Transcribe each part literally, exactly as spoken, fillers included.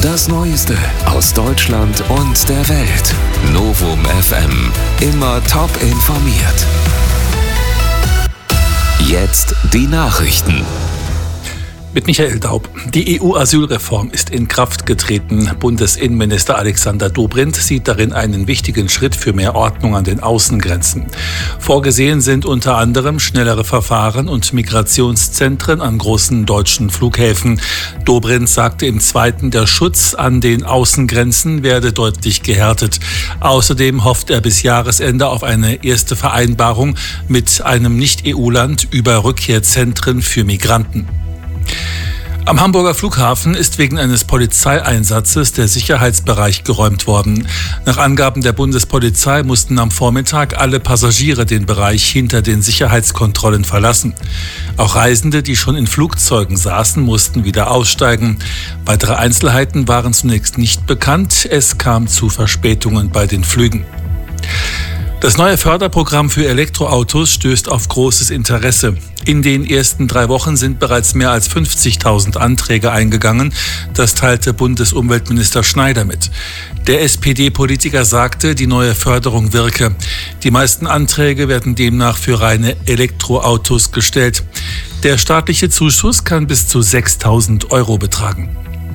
Das Neueste aus Deutschland und der Welt. Novum F M. Immer top informiert. Jetzt die Nachrichten. Mit Michael Daub. Die E U-Asylreform ist in Kraft getreten. Bundesinnenminister Alexander Dobrindt sieht darin einen wichtigen Schritt für mehr Ordnung an den Außengrenzen. Vorgesehen sind unter anderem schnellere Verfahren und Migrationszentren an großen deutschen Flughäfen. Dobrindt sagte im Zweiten, der Schutz an den Außengrenzen werde deutlich gehärtet. Außerdem hofft er bis Jahresende auf eine erste Vereinbarung mit einem Nicht-E U-Land über Rückkehrzentren für Migranten. Am Hamburger Flughafen ist wegen eines Polizeieinsatzes der Sicherheitsbereich geräumt worden. Nach Angaben der Bundespolizei mussten am Vormittag alle Passagiere den Bereich hinter den Sicherheitskontrollen verlassen. Auch Reisende, die schon in Flugzeugen saßen, mussten wieder aussteigen. Weitere Einzelheiten waren zunächst nicht bekannt. Es kam zu Verspätungen bei den Flügen. Das neue Förderprogramm für Elektroautos stößt auf großes Interesse. In den ersten drei Wochen sind bereits mehr als fünfzigtausend Anträge eingegangen. Das teilte Bundesumweltminister Schneider mit. Der S P D-Politiker sagte, die neue Förderung wirke. Die meisten Anträge werden demnach für reine Elektroautos gestellt. Der staatliche Zuschuss kann bis zu sechstausend Euro betragen.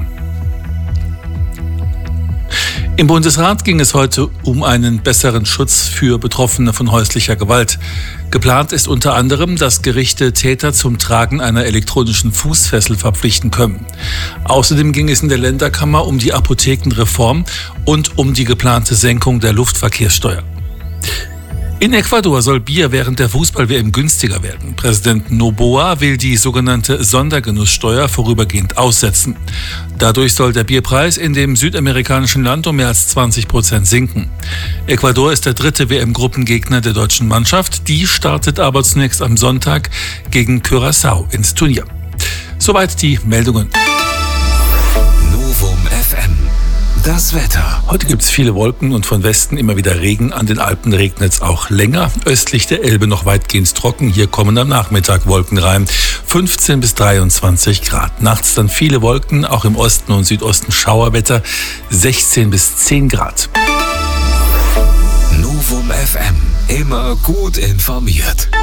Im Bundesrat ging es heute um einen besseren Schutz für Betroffene von häuslicher Gewalt. Geplant ist unter anderem, dass Gerichte Täter zum Tragen einer elektronischen Fußfessel verpflichten können. Außerdem ging es in der Länderkammer um die Apothekenreform und um die geplante Senkung der Luftverkehrssteuer. In Ecuador soll Bier während der Fußball-W M günstiger werden. Präsident Noboa will die sogenannte Sondergenusssteuer vorübergehend aussetzen. Dadurch soll der Bierpreis in dem südamerikanischen Land um mehr als zwanzig Prozent sinken. Ecuador ist der dritte W M-Gruppengegner der deutschen Mannschaft. Die startet aber zunächst am Sonntag gegen Curaçao ins Turnier. Soweit die Meldungen. Novum F M. Das Wetter. Heute gibt es viele Wolken und von Westen immer wieder Regen. An den Alpen regnet es auch länger. Östlich der Elbe noch weitgehend trocken. Hier kommen am Nachmittag Wolken rein. fünfzehn bis dreiundzwanzig Grad. Nachts dann viele Wolken, auch im Osten und Südosten Schauerwetter. sechzehn bis zehn Grad. Novum F M. Immer gut informiert.